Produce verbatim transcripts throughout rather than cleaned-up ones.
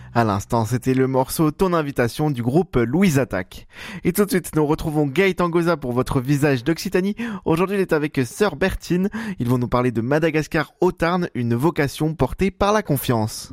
À l'instant, c'était le morceau Ton invitation du groupe Louise Attaque. Et tout de suite, nous retrouvons Gaëtan Goza pour votre visage d'Occitanie. Aujourd'hui, il est avec Sœur Bertine. Ils vont nous parler de Madagascar au Tarn, une vocation portée par la confiance.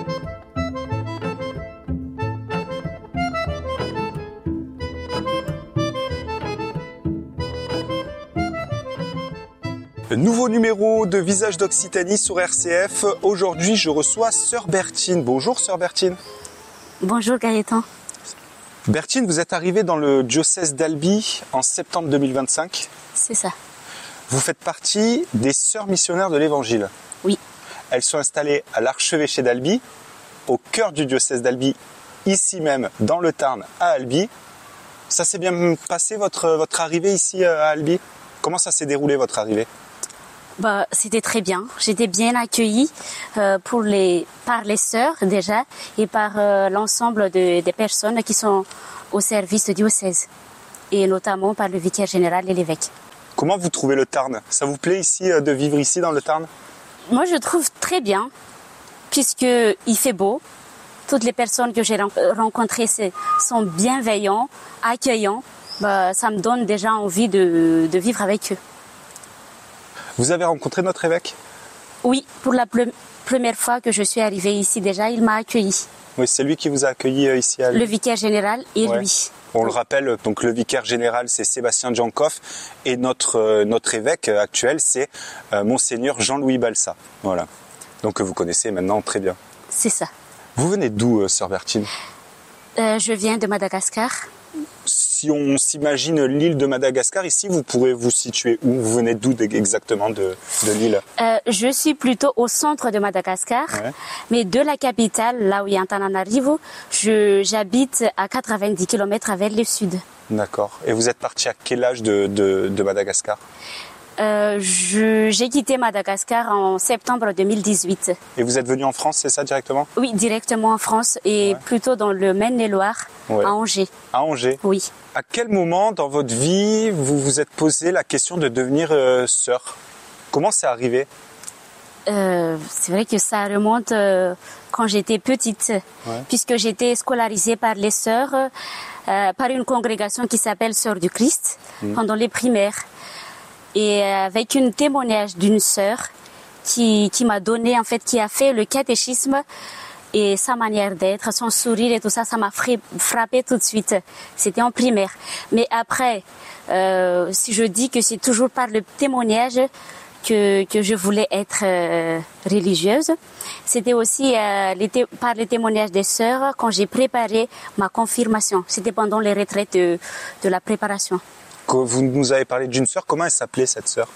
Nouveau numéro de Visage d'Occitanie sur R C F. Aujourd'hui, je reçois Sœur Bertine. Bonjour Sœur Bertine. Bonjour Gaëtan. Bertine, vous êtes arrivée dans le diocèse d'Albi en septembre deux mille vingt-cinq. C'est ça. Vous faites partie des Sœurs missionnaires de l'Évangile. Oui. Elles sont installées à l'archevêché d'Albi, au cœur du diocèse d'Albi, ici même, dans le Tarn, à Albi. Ça s'est bien passé votre, votre arrivée ici à Albi? Comment ça s'est déroulé votre arrivée? Bah, c'était très bien. J'étais bien accueillie euh, pour les, par les sœurs déjà et par euh, l'ensemble de, des personnes qui sont au service du diocèse et notamment par le vicaire général et l'évêque. Comment vous trouvez le Tarn? Ça vous plaît ici de vivre ici dans le Tarn? Moi, je trouve très bien puisqu'il fait beau. Toutes les personnes que j'ai rencontrées sont bienveillants, accueillants. Bah, ça me donne déjà envie de, de vivre avec eux. Vous avez rencontré notre évêque? Oui, pour la ple- première fois que je suis arrivée ici déjà, il m'a accueilli. Oui, c'est lui qui vous a accueilli ici à Albi. Le vicaire général et ouais. lui. On le rappelle, donc le vicaire général c'est Sébastien Djankov et notre, euh, notre évêque actuel c'est euh, Monseigneur Jean-Louis Balsa. Voilà. Donc vous connaissez maintenant très bien. C'est ça. Vous venez d'où, euh, Sœur Bertine? euh, Je viens de Madagascar. Si on s'imagine l'île de Madagascar, ici, vous pourrez vous situer où? Vous venez d'où exactement de, de l'île? euh, Je suis plutôt au centre de Madagascar, ouais. Mais de la capitale, là où il y a Antananarivo, je, j'habite à quatre-vingt-dix kilomètres vers le sud. D'accord. Et vous êtes parti à quel âge de, de, de Madagascar? Euh, je, j'ai quitté Madagascar en septembre deux mille dix-huit. Et vous êtes venu en France, c'est ça directement? Oui, directement en France et ouais. Plutôt dans le Maine-et-Loire, ouais. À Angers. À Angers? Oui. À quel moment dans votre vie vous vous êtes posé la question de devenir euh, sœur? Comment c'est arrivé? euh, C'est vrai que ça remonte euh, quand j'étais petite, ouais. Puisque j'étais scolarisée par les sœurs, euh, par une congrégation qui s'appelle Sœurs du Christ, mmh. Pendant les primaires. Et avec un témoignage d'une sœur qui, qui m'a donné, en fait, qui a fait le catéchisme et sa manière d'être, son sourire et tout ça, ça m'a frappé tout de suite. C'était en primaire. Mais après, euh, si je dis que c'est toujours par le témoignage que, que je voulais être euh, religieuse, c'était aussi euh, les té- par le témoignage des sœurs quand j'ai préparé ma confirmation. C'était pendant les retraites de, de la préparation. Vous nous avez parlé d'une sœur, comment elle s'appelait cette sœur?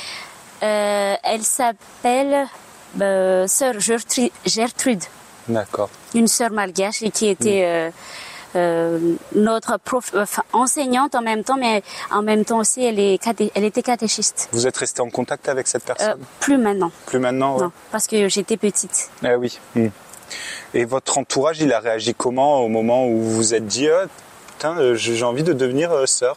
euh, Elle s'appelle euh, sœur Gertrude. D'accord. Une sœur malgache qui était euh, euh, notre prof, enfin, enseignante en même temps, mais en même temps aussi elle, est caté, elle était catéchiste. Vous êtes resté en contact avec cette personne? euh, Plus maintenant. Plus maintenant, ouais. Non, parce que j'étais petite. Ah oui. Mmh. Et votre entourage, il a réagi comment au moment où vous vous êtes dit oh, putain, j'ai envie de devenir euh, sœur?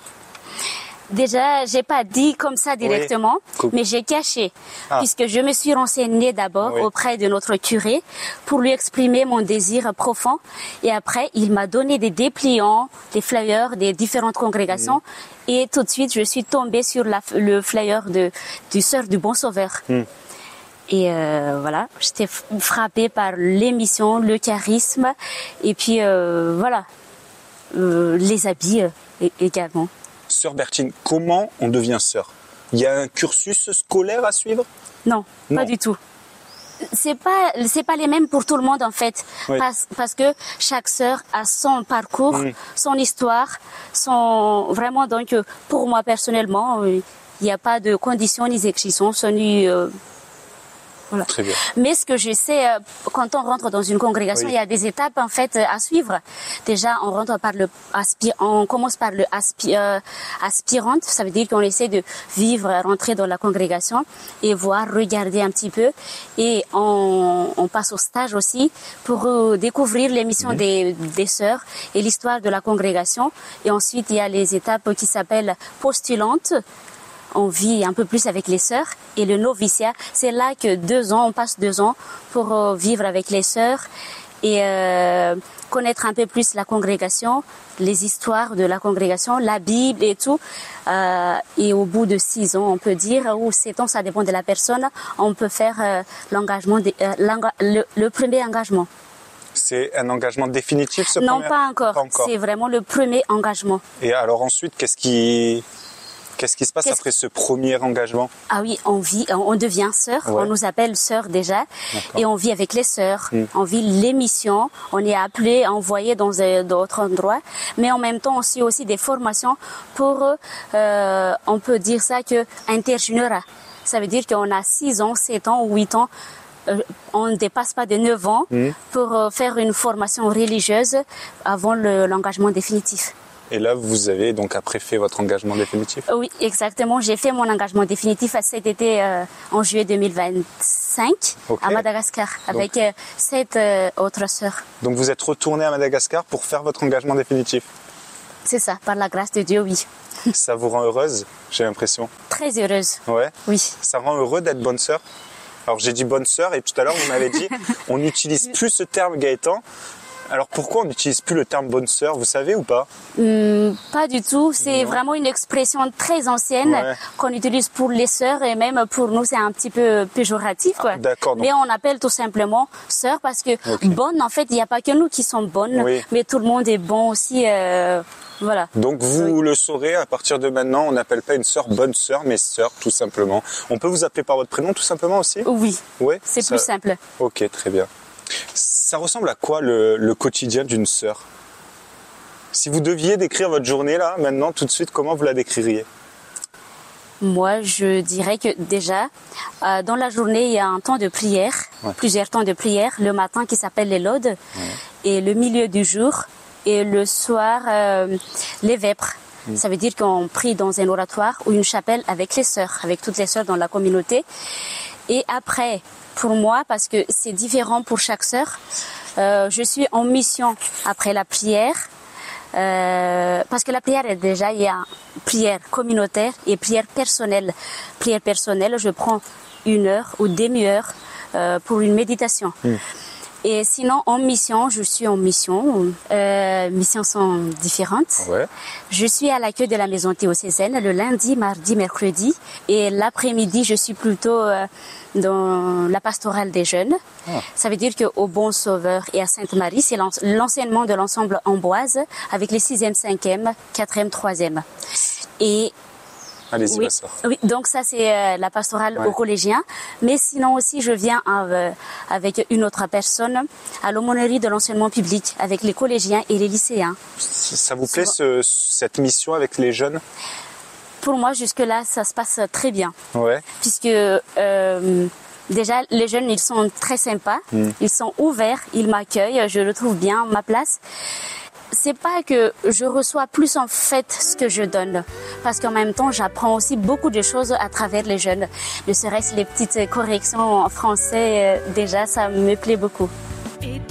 Déjà, j'ai pas dit comme ça directement, oui. Cool. Mais j'ai caché, ah. Puisque je me suis renseignée d'abord oui. Auprès de notre curé pour lui exprimer mon désir profond. Et après, il m'a donné des dépliants, des flyers des différentes congrégations. Mmh. Et tout de suite, je suis tombée sur la, le flyer de, du Sœur du Bon Sauveur. Mmh. Et euh, voilà, j'étais frappée par l'émission, le charisme, et puis euh, voilà, euh, les habits euh, également. Sœur Bertine, comment on devient sœur? Il y a un cursus scolaire à suivre? Non, non. Pas du tout. C'est pas, c'est pas les mêmes pour tout le monde en fait, oui. parce, parce que chaque sœur a son parcours, mmh. Son histoire, son vraiment donc pour moi personnellement, il n'y a pas de conditions ni exigences ni euh, voilà. Très bien. Mais ce que je sais, quand on rentre dans une congrégation, oui. Il y a des étapes en fait à suivre. Déjà, on rentre par le aspi- on commence par le aspi- euh, aspirante. Ça veut dire qu'on essaie de vivre, rentrer dans la congrégation et voir, regarder un petit peu. Et on, on passe au stage aussi pour euh, découvrir les missions mmh. des, des sœurs et l'histoire de la congrégation. Et ensuite, il y a les étapes qui s'appellent postulantes. On vit un peu plus avec les sœurs et le noviciat, c'est là que deux ans, on passe deux ans pour vivre avec les sœurs et euh, connaître un peu plus la congrégation, les histoires de la congrégation, la Bible et tout. Euh, et au bout de six ans, on peut dire, ou sept ans, ça dépend de la personne, on peut faire euh, l'engagement, de, euh, l'enga- le, le premier engagement. C'est un engagement définitif, ce Non, premier... pas encore. Pas encore. C'est vraiment le premier engagement. Et alors ensuite, qu'est-ce qui, qu'est-ce qui se passe Qu'est-ce... après ce premier engagement? Ah oui, on vit, on devient sœur. Ouais. On nous appelle sœur déjà, d'accord. Et on vit avec les sœurs. Mmh. On vit les missions. On est appelé, envoyé dans d'autres endroits, mais en même temps aussi aussi des formations pour, euh, on peut dire ça que intergénéral. Ça veut dire qu'on a six ans, sept ans ou huit ans. Euh, on ne dépasse pas de neuf ans mmh. pour euh, faire une formation religieuse avant le, l'engagement définitif. Et là, vous avez donc après fait votre engagement définitif? Oui, exactement. J'ai fait mon engagement définitif cet été euh, en juillet deux mille vingt-cinq okay. à Madagascar avec donc, euh, sept euh, autres sœurs. Donc vous êtes retourné à Madagascar pour faire votre engagement définitif? C'est ça, par la grâce de Dieu, oui. Ça vous rend heureuse, j'ai l'impression? Très heureuse. Ouais. Oui. Ça rend heureux d'être bonne sœur? Alors j'ai dit bonne sœur et tout à l'heure vous m'avez dit on n'utilise plus ce terme, Gaëtan. Alors pourquoi on n'utilise plus le terme bonne sœur, vous savez ou pas? mmh, Pas du tout, c'est non. vraiment une expression très ancienne ouais. qu'on utilise pour les sœurs et même pour nous c'est un petit peu péjoratif quoi. Ah, d'accord. Mais on appelle tout simplement sœur parce que okay. bonne en fait il n'y a pas que nous qui sommes bonnes, oui. mais tout le monde est bon aussi. Euh, Voilà. Donc vous oui. le saurez, à partir de maintenant, on n'appelle pas une sœur bonne sœur, mais sœur tout simplement. On peut vous appeler par votre prénom tout simplement aussi? Oui, ouais, c'est ça... plus simple. Ok, très bien. Ça ressemble à quoi le, le quotidien d'une sœur? Si vous deviez décrire votre journée là, maintenant, tout de suite, comment vous la décririez? Moi, je dirais que déjà, euh, dans la journée, il y a un temps de prière, ouais. plusieurs temps de prière. Le matin qui s'appelle les laudes, ouais. et le milieu du jour, et le soir, euh, les vêpres. Mmh. Ça veut dire qu'on prie dans un oratoire ou une chapelle avec les sœurs, avec toutes les sœurs dans la communauté. Et après, pour moi, parce que c'est différent pour chaque sœur, euh, je suis en mission après la prière. Euh, parce que la prière est déjà, il y a prière communautaire et prière personnelle. Prière personnelle, je prends une heure ou demi-heure euh, pour une méditation. Mmh. Et sinon, en mission, je suis en mission. Euh, missions sont différentes. Ouais. Je suis à l'accueil de la maison théocésaine le lundi, mardi, mercredi. Et l'après-midi, je suis plutôt euh, dans la pastorale des jeunes. Ah. Ça veut dire qu'au Bon Sauveur et à Sainte-Marie, c'est l'enseignement de l'ensemble Amboise avec les sixième, cinquième, quatrième, troisième. Et Allez-y, oui, ma sœur. Oui, donc ça c'est euh, la pastorale ouais. aux collégiens. Mais sinon aussi, je viens euh, avec une autre personne à l'aumônerie de l'enseignement public avec les collégiens et les lycéens. Ça vous plaît ce, cette mission avec les jeunes? Pour moi, jusque-là, ça se passe très bien. Ouais. Puisque euh, déjà, les jeunes, ils sont très sympas, mm. ils sont ouverts, ils m'accueillent, je retrouve bien ma place. C'est pas que je reçois plus en fait ce que je donne, parce qu'en même temps j'apprends aussi beaucoup de choses à travers les jeunes. Ne serait-ce les petites corrections en français, déjà ça me plaît beaucoup. Et